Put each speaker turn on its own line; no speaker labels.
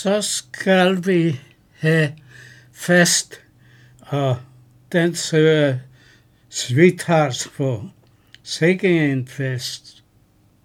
så skal vi have fest, og den søger Sweethearts på. Sikke en fest.